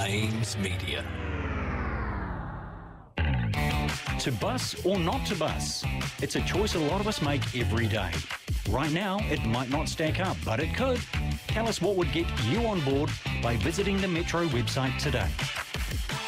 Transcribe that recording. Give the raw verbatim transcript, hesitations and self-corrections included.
Ames Media. To bus or not to bus? It's a choice a lot of us make every day. Right now, it might not stack up, but it could. Tell us what would get you on board by visiting the Metro website today.